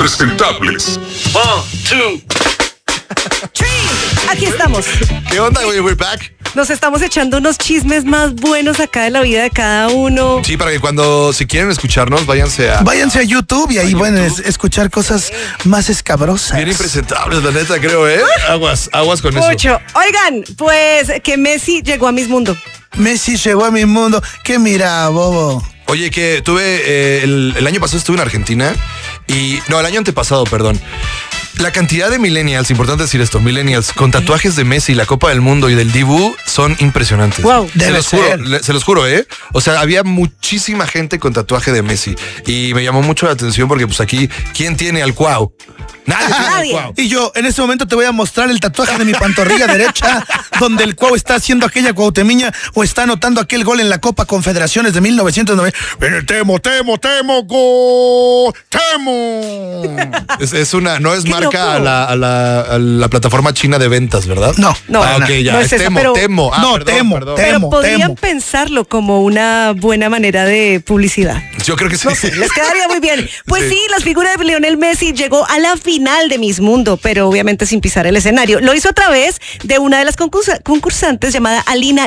impresentables. 1, 2, 3. Aquí estamos. ¿Qué onda, güey? We're back. Nos estamos echando unos chismes más buenos acá de la vida de cada uno. Sí, para que si quieren escucharnos, váyanse a YouTube y ahí pueden escuchar cosas más escabrosas. Bien impresentables, la neta, creo, ¿eh? Aguas con eso. Mucho. Oigan, pues que Messi llegó a Miss Mundo. Messi llegó a mi mundo. ¿Qué mira, bobo? Oye, que tuve, el año pasado estuve en Argentina el año antepasado, perdón. La cantidad de millennials, importante decir esto, millennials con tatuajes de Messi, la Copa del Mundo y del Dibu son impresionantes. Wow. Se los juro, ¿eh? O sea, había muchísima gente con tatuaje de Messi y me llamó mucho la atención porque pues aquí, ¿quién tiene al Cuau? Nadie. Y yo en este momento te voy a mostrar el tatuaje de mi pantorrilla derecha, donde el Cuau está haciendo aquella cuauhtemiña o está anotando aquel gol en la Copa Confederaciones de 1990. Temo, Es una, no es Qué marca loco. a la plataforma china de ventas, ¿verdad? No. Ok, ya, no es es eso, Temo, pero- Temo. Temo. Pero podrían pensarlo como una buena manera de publicidad. Yo creo que sí. Les quedaría muy bien. Pues Sí. sí, la figura de Lionel Messi llegó a la final de Miss Mundo, pero obviamente sin pisar el escenario. Lo hizo a través de una de las concursantes llamada Alina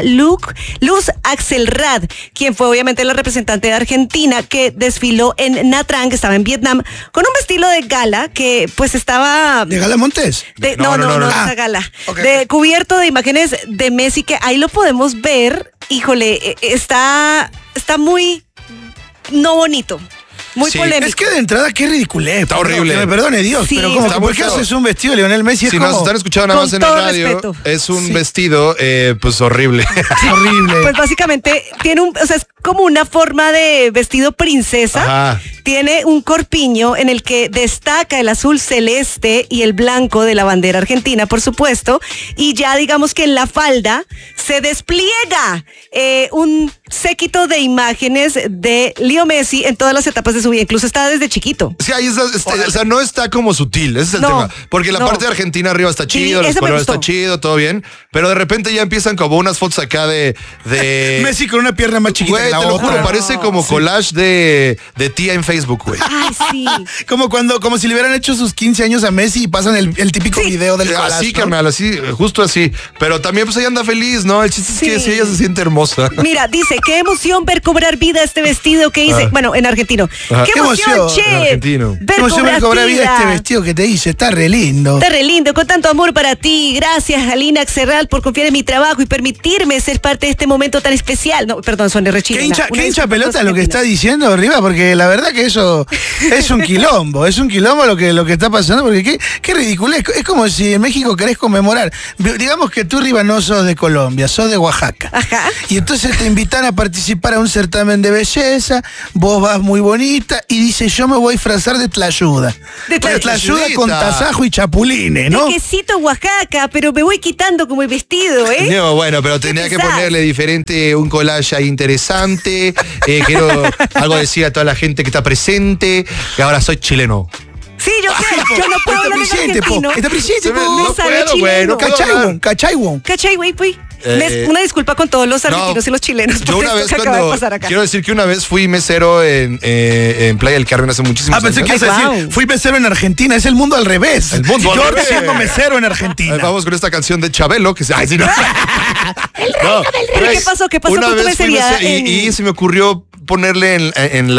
Luz Axelrad, quien fue obviamente la representante de Argentina que desfiló en Nha Trang, que estaba en Vietnam, con un estilo de gala que pues estaba... ¿De Gala Montes? No. esa gala. Ok. Cubierto de imágenes de Messi, que ahí lo podemos ver. Híjole, está muy no bonito, muy Sí, polémico. Es que de entrada, qué ridiculez. Está horrible. Que me perdone Dios, Sí, pero como, está ¿por muy qué feo. haces un vestido de Lionel Messi? Es Si como nos están escuchando nada Con más en el todo radio, respeto. es un vestido, pues horrible. horrible. Pues básicamente tiene es como una forma de vestido princesa. Ajá. Tiene un corpiño en el que destaca el azul celeste y el blanco de la bandera argentina, por supuesto. Y ya digamos que en la falda se despliega un séquito de imágenes de Leo Messi en todas las etapas de su vida. Incluso está desde chiquito. Sí, ahí o sea, no está como sutil, ese es el No, tema. Porque la no. parte de Argentina arriba está Sí, chido, los ese me colores gustó. está chido, todo bien. Pero de repente ya empiezan como unas fotos acá de Messi con una pierna más chiquita Güey, que la te lo otra. juro, parece como collage de tía en Facebook, güey. Ay, sí. Como si le hubieran hecho sus 15 años a Messi y pasan el típico video del collage, Así, ¿no? carnal, así, justo así. Pero también pues ella anda feliz, ¿no? El chiste es que Sí. si ella se siente hermosa. Mira, dice, qué emoción ver cobrar vida este vestido que hice. Ah. Bueno, en argentino. Ajá. Qué Qué emoción, emoción, che. en argentino. Ver Como si me cobrar cobra vida vida. este vestido que te hice, está re lindo. Está re lindo, con tanto amor para ti. Gracias, Alina Axelrad, por confiar en mi trabajo y permitirme ser parte de este momento tan especial. No, perdón, suene re chilena. ¿Qué Una hincha disculpa, pelota lo que argentina. está diciendo arriba? Porque la verdad que eso es un quilombo. Es un quilombo lo que está pasando. Porque qué ridículo. Es como si en México querés conmemorar. Digamos que tú, Riva, no sos de Colombia, sos de Oaxaca. Ajá. Y entonces te invitan a participar a un certamen de belleza. Vos vas muy bonita y dices, yo me voy a disfrazar de tlayuda. De De tlayuda con tlayudita. tasajo y chapulines, ¿no? De quesito Oaxaca, pero me voy quitando como el vestido, ¿eh? No, bueno, pero tenía que pensás? ponerle diferente, un collage ahí interesante. Quiero algo decir a toda la gente que está presente, que ahora soy chileno. Sí, yo sé, yo no puedo hablar en argentino. Está presente, Me po. sale puedo, güey, chileno. no puedo hablar. Cachaiwon. ¿Cachai, güey? Pues? Eh, Una disculpa con todos los argentinos y los chilenos Yo por una esto vez que acaba de pasar acá. quiero decir que una vez fui mesero en Playa del Carmen hace muchísimos Pensé que años. ibas a Ay, decir, wow. fui mesero en Argentina, es el mundo al revés. El mundo al Yo revés. siendo mesero en Argentina. Vamos con esta canción de Chabelo que se. Ay, sí, no. No, ¿Pero pues, qué pasó? ¿Qué pasó una con tu vez fui mesería mesero en- y se me ocurrió ponerle en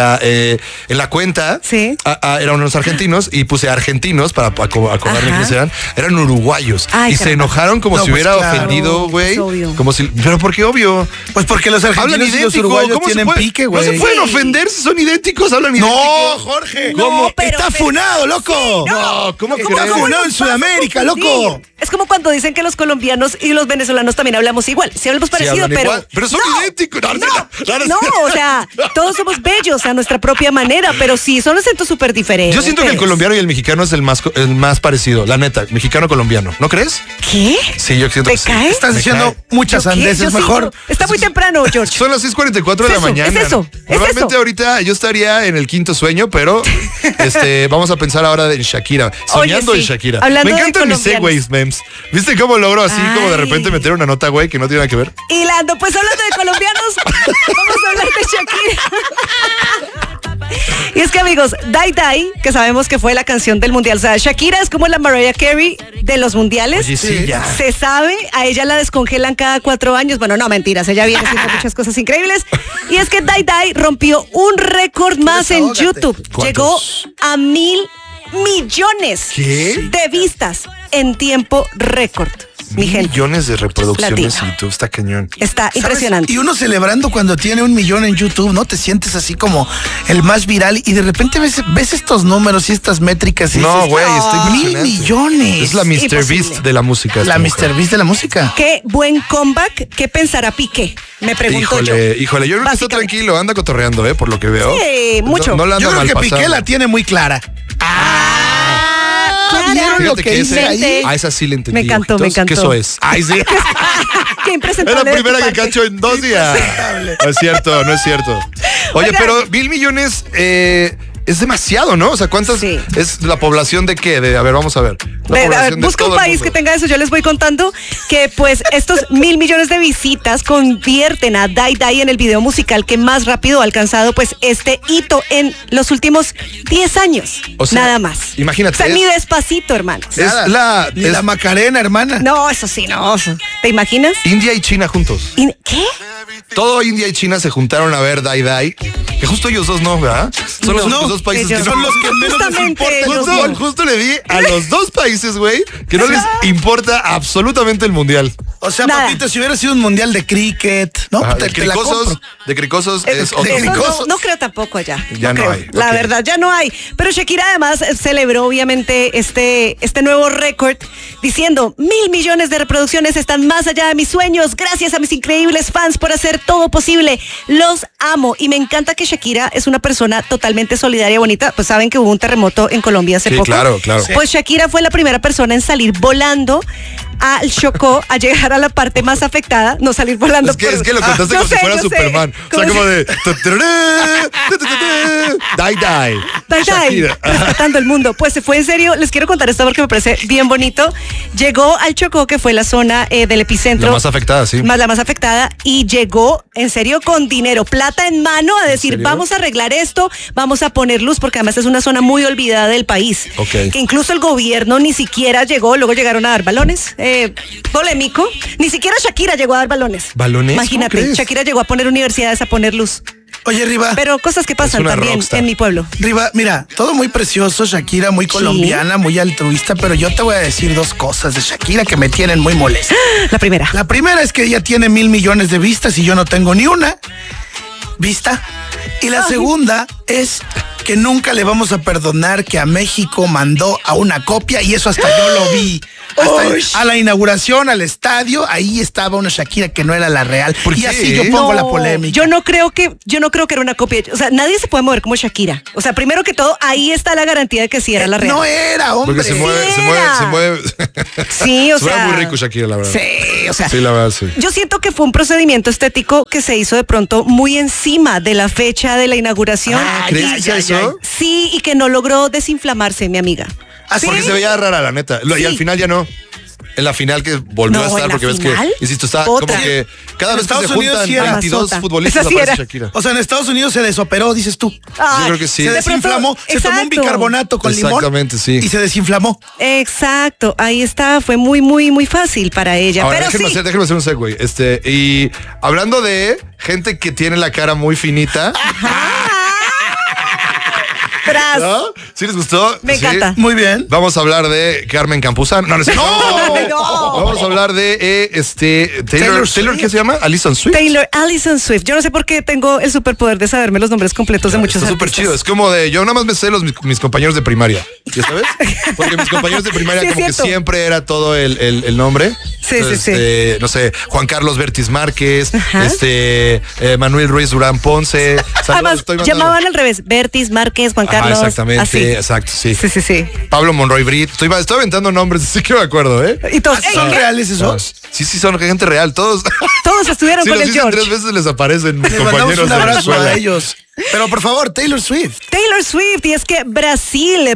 la cuenta. Sí. Eran unos argentinos y puse argentinos para acordarme Ajá. quiénes eran. Eran uruguayos. Ay, y se caramba. enojaron como No, si pues hubiera claro. ofendido, güey. Es obvio. Como si. Pero ¿por qué obvio? Pues porque los Hablan argentinos y los idéntico. uruguayos ¿Cómo se tienen puede? pique, No güey. se pueden Sí. ofender si son idénticos, hablan idéntico. No, Jorge. No, pero- Está pero- funado, loco. No, ¿cómo Está crees? funado en Sudamérica, loco. Sí. Es como cuando dicen que los colombianos y los venezolanos también hablamos igual. Sí hablamos Sí, parecido, hablan pero... igual, pero son idénticos. No, o sea, todos somos bellos a nuestra propia manera, pero sí, son acentos súper diferentes. Yo siento que el colombiano y el mexicano es el más parecido, la neta, mexicano-colombiano. ¿No crees? ¿Qué? Sí, yo siento ¿Te que sí. cae? Estás Me diciendo cae. muchas ¿Yo qué? sandeces, Yo sí, mejor. no. Está muy temprano, George. Son las 6:44 de la Es eso, mañana. es eso, es Normalmente eso. ahorita yo estaría en el quinto sueño, pero vamos a pensar ahora en Shakira. Soñando sí. en Shakira. Hablando Me de encantan mis colombianos. segways, memes. ¿Viste cómo logro así como de Ay. repente meter una nota, güey, que no tiene nada que ver? Hilando, pues hablando de colombianos, vamos a hablar de Shakira. Y es que, amigos, Die Die, que sabemos que fue la canción del mundial, o sea, Shakira es como la Mariah Carey de los mundiales. Oye, sí, ya. Se sabe, a ella la descongelan cada 4 años. Bueno, no, mentiras, ella viene haciendo muchas cosas increíbles. Y es que Die Die rompió un récord más en YouTube. ¿Cuántos? Llegó a 1.000 millones ¿Qué? de vistas en tiempo récord. Mi gente. Millones de reproducciones Latino. en YouTube, está cañón. Está ¿Sabes? impresionante. Y uno celebrando cuando tiene 1 millón en YouTube, ¿no? Te sientes así como el más viral y de repente ves estos números y estas métricas y No, dices, güey, está 1.000 impresionante. millones. Es la Mr. Imposible. Beast de la música. La esta mujer. Mr. Beast de la música. Qué buen comeback. ¿Qué pensará Piqué? Me pregunto yo. Híjole, yo creo que está Básicamente. tranquilo, anda cotorreando, por lo que veo. Sí, mucho. No, la anda Yo creo mal que pasando. Piqué la tiene muy clara. Claro. ¿Vieron lo Fíjate que que hice ese- ahí? A esa sí le entendí. Me encantó, ojitos. me encantó. ¿Qué eso es? Ay, sí. Qué Es impresentable. la de tu primera que parte. cacho en 2 días. No es cierto, no es cierto. Oye, Oigan. pero 1.000 millones es demasiado, ¿no? O sea, ¿cuántas Sí. es la población de qué? A ver, vamos a ver. La A ver, población de busca un todo el país mundo. que tenga eso. Yo les voy contando que pues estos 1.000 millones de visitas convierten a Die Die en el video musical que más rápido ha alcanzado pues este hito en los últimos 10 años. O sea, nada más. imagínate, O sea, es- ni despacito, hermanos. Es Nada, ni es la Macarena, hermana. No, eso sí, no. ¿Te imaginas? India y China juntos. ¿Qué? Todo India y China se juntaron a ver Die Die. Que justo ellos dos no, ¿verdad? Son los No, únicos dos países ellos que Son los que menos les Justamente importa. ellos Justo, no. justo le di a los dos países, güey, que no les importa absolutamente el mundial. O sea, Nada. papito, si hubiera sido un mundial de cricket, ¿no? Ajá, Te la compro. de cricosos es otro. Eso cricosos. no creo tampoco allá. Ya no creo. hay, La ok. verdad, ya no hay. Pero Shakira además celebró obviamente este nuevo récord diciendo 1.000 millones de reproducciones están más allá de mis sueños. Gracias a mis increíbles fans por hacer todo posible. Los amo. Y me encanta que Shakira es una persona totalmente solidaria y bonita. Pues saben que hubo un terremoto en Colombia hace Sí, poco. claro, claro. Pues Shakira fue la primera persona en salir volando al Chocó a llegar a la parte más afectada, no salir volando. Es que lo contaste Yo como si sé, fuera yo sé. Superman. O sea, como de. Die, die. Die, die, Shakira. rescatando el mundo. Pues se fue en serio, les quiero contar esto porque me parece bien bonito. Llegó al Chocó, que fue la zona del epicentro. La más afectada, sí. La más afectada, y llegó en serio con dinero, plata en mano, a decir, serio? vamos a arreglar esto, vamos a poner luz, porque además es una zona muy olvidada del país. Ok. Que incluso el gobierno ni siquiera llegó, luego llegaron a dar balones. Polémico. Ni siquiera Shakira llegó a dar balones. ¿Balones? ¿Cómo Imagínate, crees? Shakira llegó a poner universidades, a poner luz. Oye, Riva. Pero cosas que pasan una también rockstar. en mi pueblo. Riva, mira, todo muy precioso, Shakira muy colombiana, muy altruista, pero yo te voy a decir 2 cosas de Shakira que me tienen muy molesta. La primera. La primera es que ella tiene 1.000 millones de vistas y yo no tengo ni una vista. Y la segunda es que nunca le vamos a perdonar que a México mandó a una copia y eso hasta yo lo vi. Hasta a la inauguración, al estadio, ahí estaba una Shakira que no era la real. ¿Por Y qué? así yo pongo la polémica. Yo no creo que era una copia. O sea, nadie se puede mover como Shakira. O sea, primero que todo, ahí está la garantía de que sí era la real. No era, hombre. Porque se mueve, Sí se mueve, era. se mueve. Sí, o Se mueve sea. muy rico Shakira, la verdad. Sí, o sea. Sí, la verdad, sí. Yo siento que fue un procedimiento estético que se hizo de pronto muy encima de la fecha de la inauguración. ¿Crees que sea eso? Sí, y que no logró desinflamarse, mi amiga. Así Porque se veía rara, la neta. Y Sí. al final ya no. En la final que volvió No, a estar, en la porque ves final, que, insisto, está otra. como que cada En vez que se Estados Unidos juntan sí era 22 Amazota. futbolistas Esa sí aparece era. Shakira. O sea, en Estados Unidos se desoperó, dices tú. Ay, creo que sí. Se de pronto, desinflamó, se tomó un exacto. bicarbonato con limón. Exactamente, sí. Y se desinflamó. Exacto, ahí está, fue muy, muy, muy fácil para ella. Ahora, pero sí, déjenme hacer un segue. Y hablando de gente que tiene la cara muy finita, tras. ¿no? ¿Sí les gustó? Me ¿Sí? encanta. Muy bien. Vamos a hablar de Carmen Campuzano. No, no, es- No. Vamos a hablar de Taylor Taylor, ¿qué Swift. se llama? Alison Swift. Allison Swift. Yo no sé por qué tengo el superpoder de saberme los nombres completos de muchos Está súper artistas. chido. Es como de, yo nada más me sé mis compañeros de primaria. ¿Ya sabes? Porque mis compañeros de primaria Sí, es como que cierto. siempre era todo el nombre. Sí, Entonces, no sé, Juan Carlos Bertis Márquez, Ajá. Manuel Ruiz Durán Ponce. Saludos, Además, estoy mandando- llamaban al revés. Bertis, Márquez, Juan Ajá, Carlos. exactamente, Así. exacto, sí. Sí, sí, sí. Pablo Monroy Brit. Estoy aventando nombres, sí que me acuerdo, ¿eh? Y todos, ey, ¿Son ¿qué? reales esos? Sí, son gente real, todos. Todos estuvieron Si con los el dicen George. 3 veces les aparecen mis Les mandamos compañeros un de la abrazo escuela. a ellos. Pero por favor, Taylor Swift. Taylor Swift, y es que Brasil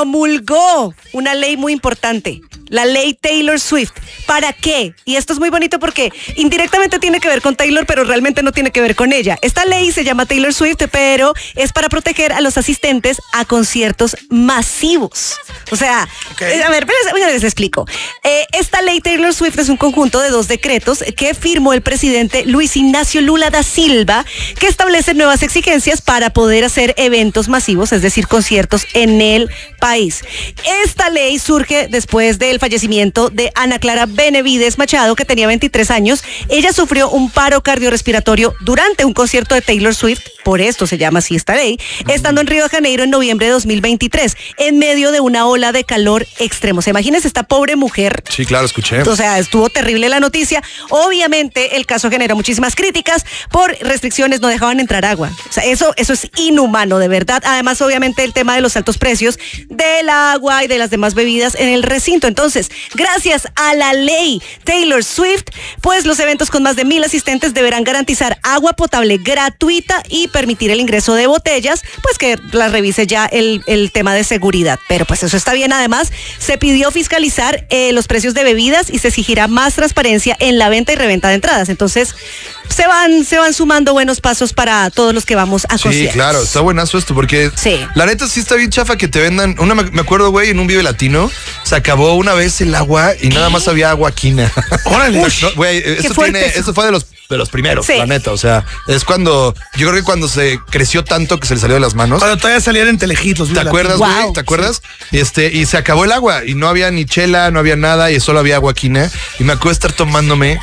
promulgó una ley muy importante. La ley Taylor Swift. ¿Para qué? Y esto es muy bonito porque indirectamente tiene que ver con Taylor, pero realmente no tiene que ver con ella. Esta ley se llama Taylor Swift, pero es para proteger a los asistentes a conciertos masivos. O sea, a ver, les explico. Esta ley Taylor Swift es un conjunto de 2 decretos que firmó el presidente Luis Ignacio Lula da Silva, que establecen nuevas exigencias para poder hacer eventos masivos, es decir, conciertos en el país. Esta ley surge después del fallecimiento de Ana Clara Benavides Machado, que tenía 23 años. Ella sufrió un paro cardiorrespiratorio durante un concierto de Taylor Swift, por esto se llama así esta ley, estando en Río de Janeiro en noviembre de 2023, en medio de una ola de calor extremo. ¿Se imagínense esta pobre mujer? Sí, claro, escuché. O sea, estuvo terrible la noticia. Obviamente, el caso generó muchísimas críticas por restricciones, no dejaban entrar agua. O sea, eso es inhumano, de verdad. Además, obviamente, el tema de los altos precios del agua y de las demás bebidas en el recinto. Entonces, gracias a la ley Taylor Swift, pues los eventos con más de 1,000 asistentes deberán garantizar agua potable gratuita y permitir el ingreso de botellas, pues que las revise ya el tema de seguridad. Pero pues eso está bien. Además, se pidió fiscalizar los precios de bebidas y se exigirá más transparencia en la venta y reventa de entradas. Entonces, se van sumando buenos pasos para todos los que vamos a conciertos. Sí, claro, está buenazo esto porque la neta sí está bien chafa que te vendan. Me acuerdo, güey, en un Vive Latino se acabó una vez el agua y nada más había agua quina. Órale. Güey, esto fue de los primeros, la neta. O sea, es cuando, yo creo que cuando se creció tanto que se le salió de las manos. Cuando todavía salían en Telejitos. ¿Te acuerdas, güey? ¿Te acuerdas? Y se acabó el agua y no había ni chela, no había nada y solo había agua quina. Y me acuerdo de estar tomándome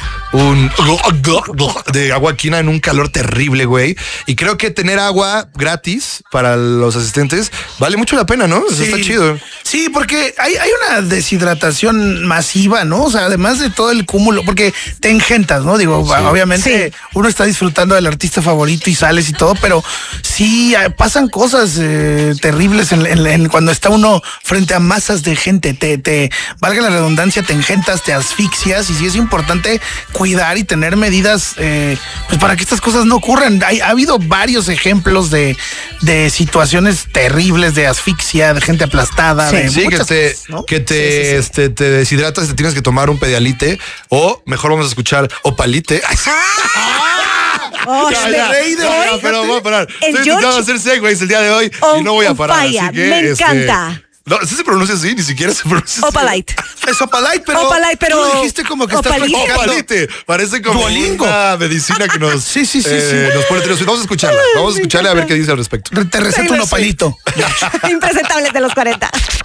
de agua quina en un calor terrible, güey. Y creo que tener agua gratis para los asistentes vale mucho la pena, ¿no? Eso está chido. Sí, porque hay una deshidratación masiva, ¿no? O sea, además de todo el cúmulo, porque te engentas, ¿no? Digo, obviamente uno está disfrutando del artista favorito y sales y todo, pero sí pasan cosas terribles cuando está uno frente a masas de gente. Valga la redundancia, te engentas, te asfixias y sí es importante cuidar y tener medidas pues para que estas cosas no ocurran. Ha habido varios ejemplos de situaciones terribles de asfixia, de gente aplastada. Que te deshidratas y te tienes que tomar un Pedialite o mejor vamos a escuchar Opalite. Pero voy a parar. Estoy intentando hacer segways el día de hoy y no voy a parar. Así que, me encanta. No, ¿sí se pronuncia así? Ni siquiera se pronuncia así. Opalite. Es Opalite, pero tú dijiste como que estás practicando. Opalite. Parece como Duolingo. una medicina que nos, sí. nos pone nerviosos. Vamos a escucharla. Vamos a escucharle a ver qué dice al respecto. Te receto un opalito. Impresentables de los 40.